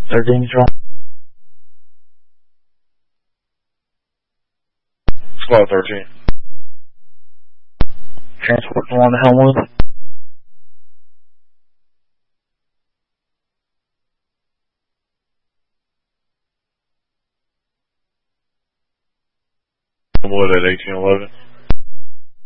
13 is wrong. Squad 13. Transport the one to Helmwood. Helmwood at 1811.